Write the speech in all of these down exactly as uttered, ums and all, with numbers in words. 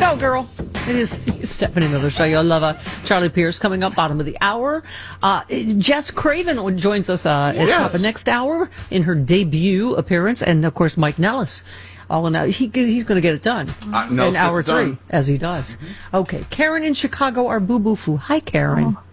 go, girl. It is Stephanie Miller Show. You'll love uh, Charlie Pierce coming up, bottom of the hour. Uh, Jess Craven joins us uh, at Yes. top of next hour in her debut appearance. And, of course, Mike Nellis. All in, uh, he, he's going to get it done Uh, in Nellis hour gets it three, done. as he does. Mm-hmm. Okay. Karen in Chicago, our boo-boo-foo. Hi, Karen. Oh.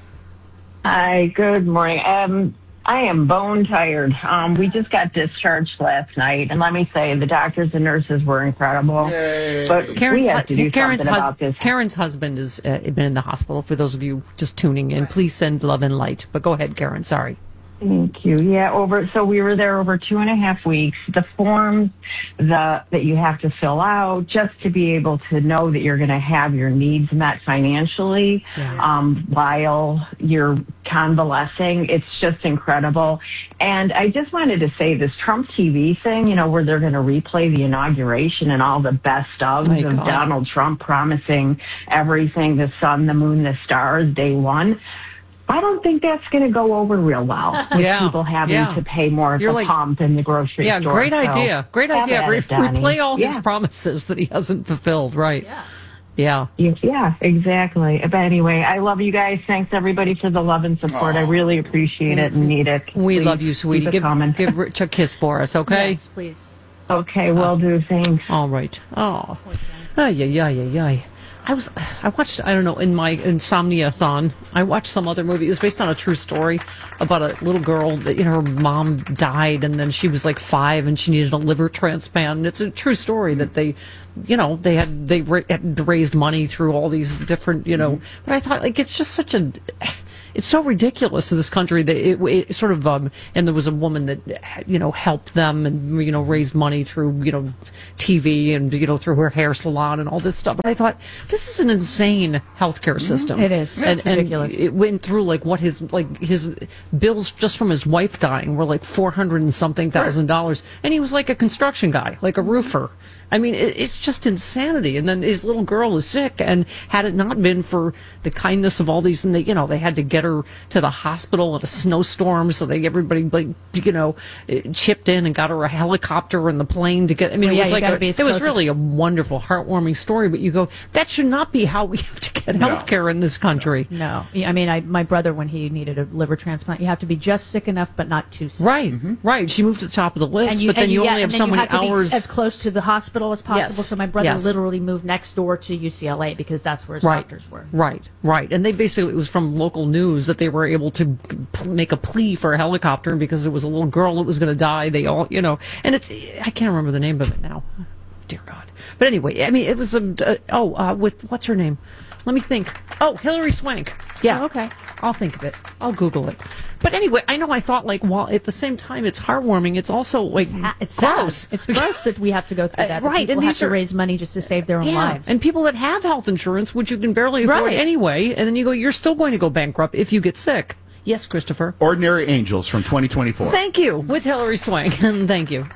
Hi, good morning. Um, I am bone tired. Um, we just got discharged last night, and let me say, the doctors and nurses were incredible. Yay. But Karen's, we have to do Karen's, something hus- about this. Karen's husband has uh, been in the hospital. For those of you just tuning in, please send love and light. But go ahead, Karen. Sorry. Thank you. Yeah, over. So we were there over two and a half weeks. The forms the, that you have to fill out just to be able to know that you're going to have your needs met financially Yeah. um, while you're convalescing. It's just incredible. And I just wanted to say this Trump T V thing, you know, where they're going to replay the inauguration and all the best of, My of God. Donald Trump promising everything, the sun, the moon, the stars, day one. I don't think that's going to go over real well with Yeah, people having yeah. to pay more at You're the like- pump in the grocery Yeah, store. great So, idea. Great have idea. at Re- it, Donnie. replay all his Yeah. promises that he hasn't fulfilled. Right. Yeah. Yeah. Yes, yeah, exactly. But anyway, I love you guys. Thanks everybody for the love and support. I Aw. really appreciate it and need it. We Please love you, sweetie. keep it Give, coming. give Rich a kiss for us, okay? Yes, please. Okay, will do. Thanks. All right. Oh. Ay, ay, ay, ay, ay. I was, I watched, I don't know, in my insomnia-thon, I watched some other movie. It was based on a true story about a little girl that, you know, her mom died and then she was like five and she needed a liver transplant. And it's a true story that they, you know, they had, they ra- had raised money through all these different, you know, but I thought, like, it's just such a, it's so ridiculous in this country that it, it sort of, um, and there was a woman that, you know, helped them and, you know, raised money through, you know, T V and, you know, through her hair salon and all this stuff. But I thought, this is an insane healthcare system. It is. And, It's ridiculous. and it went through like what his, like his bills just from his wife dying were like four hundred and something thousand dollars. And he was like a construction guy, like a roofer. I mean, it, it's just insanity. And then his little girl is sick, and had it not been for the kindness of all these, and they, you know, they had to get her to the hospital in a snowstorm, so they everybody, like, you know, chipped in and got her a helicopter and the plane to get. I mean, Well, it yeah, was you like gotta a, be as it was close as- really a wonderful, heartwarming story. But you go, that should not be how we have to get No. health care in this country. No. I mean, I, my brother, when he needed a liver transplant, you have to be just sick enough, but not too sick. Right, right. She moved to the top of the list, but then and you yeah, only have and then so you many have to be hours. as close to the hospital as possible. Yes, So my brother yes. literally moved next door to U C L A because that's where his Right, doctors were. right, right. And they basically, it was from local news that they were able to p- make a plea for a helicopter because it was a little girl that was going to die. They all, you know, and it's, I can't remember the name of it now. Dear God. But anyway, I mean, it was, a, uh, oh, uh, with, what's her name? Let me think. Oh, Hillary Swank. Yeah. Oh, okay. I'll think of it. I'll Google it. But anyway, I know I thought, like, while at the same time it's heartwarming, it's also, like, It's gross. sad. It's gross that we have to go through Uh, that. right, That people and have these to are- raise money just to save their own Yeah, lives. and people that have health insurance, which you can barely afford Right. anyway, and then you go, you're still going to go bankrupt if you get sick. Yes, Christopher. Ordinary Angels from twenty twenty-four. Thank you, with Hillary Swank. Thank you.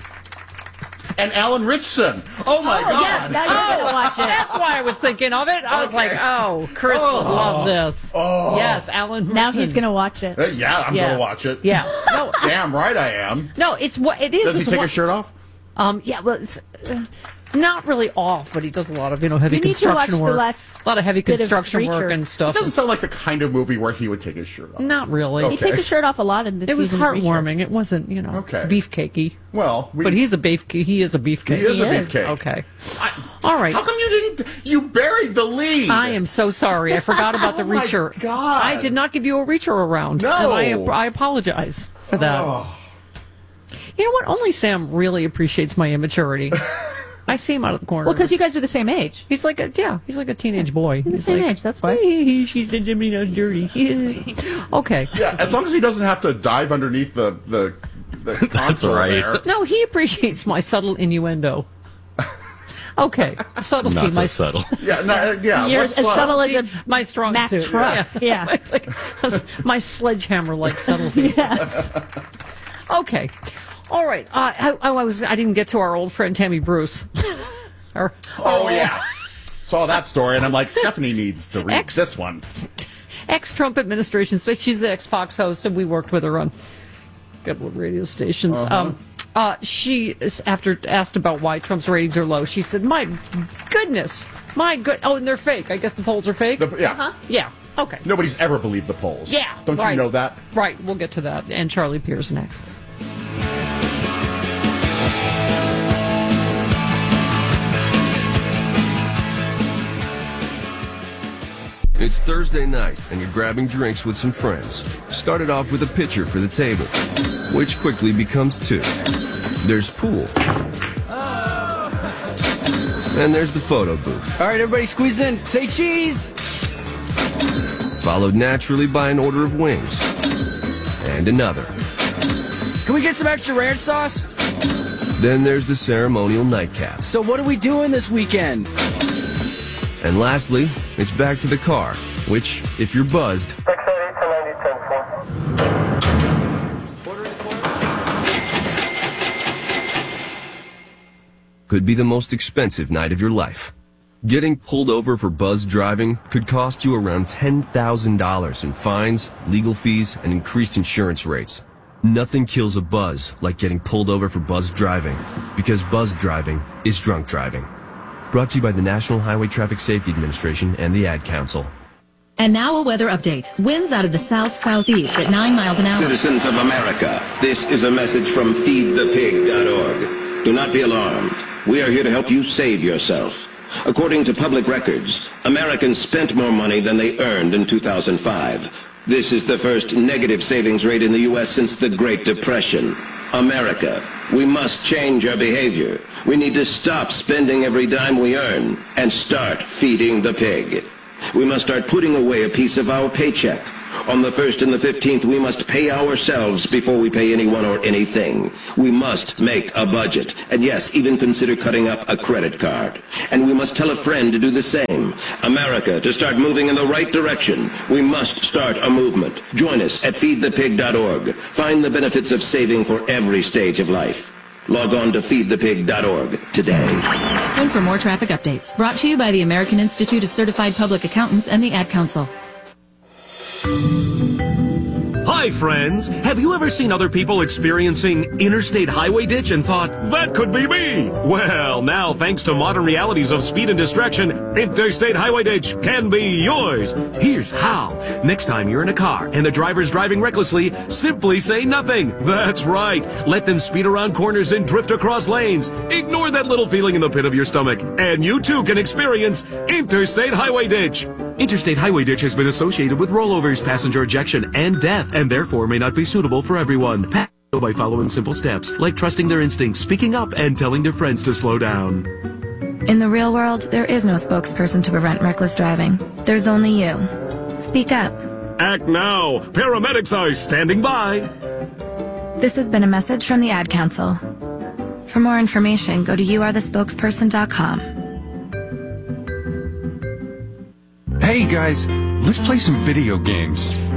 And Alan Richson. Oh, my God. Yes, now you're going to watch it. That's why I was thinking of it. I was Okay. like, oh, Chris would love this. Oh. Yes, Alan. Now Richardson. he's going to watch it. Uh, yeah, I'm Yeah. going to watch it. Yeah. No, Damn right I am. no, it's what it is. Does he it's take what, his shirt off? Um, yeah, well, it's uh, not really off, but he does a lot of, you know, heavy You need to construction watch the work. last a lot of heavy bit of construction work Reacher. and It stuff. doesn't sound like the kind of movie where he would take his shirt off. Not really. Okay. He takes his shirt off a lot in this It was season of Reacher. heartwarming. It wasn't, you know, Okay. beefcakey. Well, we, But he's a beef. He is a beefcake. he is He a is. beefcake. Okay. All right. How come you didn't? You buried the lead. I am so sorry. I forgot about the Oh, my reacher. God. I did not give you a reacher around. No. And I, I apologize for that. Oh. You know what? Only Sam really appreciates my immaturity. I see him out of the corner. Well, because you guys are the same age. He's like a yeah. He's like a teenage boy. You're the He's same like, age, that's why. "Hey, she said to me, "I'm dirty." Okay. Yeah, as long as he doesn't have to dive underneath the the, the console right. there. No, he appreciates my subtle innuendo. Okay, subtlety. Not so my subtle. Yeah, no, yeah. You're what's as up? subtle as a my strong Mack suit. truck. Yeah. my sledgehammer like subtlety. Yes. Okay. All right. Uh, I, I was. I didn't get to our old friend Tammy Bruce. Or- Oh yeah, saw that story, and I'm like, Stephanie needs to read Ex- this one. ex-Trump administration. She's the ex-Fox host, and we worked with her on a couple of radio stations. Uh-huh. Um, uh, she, is- after asked about why Trump's ratings are low, she said, "My goodness, My good. Oh, and they're fake. I guess the polls are fake. The, yeah. Uh-huh. Yeah. Okay. Nobody's ever believed the polls. Yeah. Don't right. you know that? Right. We'll get to that. And Charlie Pierce next. It's Thursday night, and you're grabbing drinks with some friends. Started off with a pitcher for the table, which quickly becomes two. There's pool. And there's the photo booth. All right, everybody squeeze in. Say cheese! Followed naturally by an order of wings. And another. Can we get some extra ranch sauce? Then there's the ceremonial nightcap. So what are we doing this weekend? And lastly, it's back to the car, which, if you're buzzed, could be the most expensive night of your life. Getting pulled over for buzzed driving could cost you around ten thousand dollars in fines, legal fees, and increased insurance rates. Nothing kills a buzz like getting pulled over for buzzed driving, because buzzed driving is drunk driving. Brought to you by the National Highway Traffic Safety Administration and the Ad Council. And now a weather update. Winds out of the south-southeast at nine miles an hour. Citizens of America, this is a message from feed the pig dot org. Do not be alarmed. We are here to help you save yourself. According to public records, Americans spent more money than they earned in two thousand five. This is the first negative savings rate in the U S since the Great Depression. America, we must change our behavior. We need to stop spending every dime we earn and start feeding the pig. We must start putting away a piece of our paycheck. On the first and the fifteenth, we must pay ourselves before we pay anyone or anything. We must make a budget, and yes, even consider cutting up a credit card. And we must tell a friend to do the same. America, to start moving in the right direction, we must start a movement. Join us at feed the pig dot org. Find the benefits of saving for every stage of life. Log on to feed the pig dot org today. And for more traffic updates, brought to you by the American Institute of Certified Public Accountants and the Ad Council. Hi, friends. Have you ever seen other people experiencing interstate highway ditch and thought, that could be me? Well, now, thanks to modern realities of speed and distraction, interstate highway ditch can be yours. Here's how. Next time you're in a car and the driver's driving recklessly, simply say nothing. That's right. Let them speed around corners and drift across lanes. Ignore that little feeling in the pit of your stomach, and you too can experience interstate highway ditch. Interstate highway ditch has been associated with rollovers, passenger ejection, and death, and therefore may not be suitable for everyone. By following simple steps, like trusting their instincts, speaking up, and telling their friends to slow down. In the real world, there is no spokesperson to prevent reckless driving. There's only you. Speak up. Act now. Paramedics are standing by. This has been a message from the Ad Council. For more information, go to you are the spokesperson dot com. Hey guys, let's play some video games.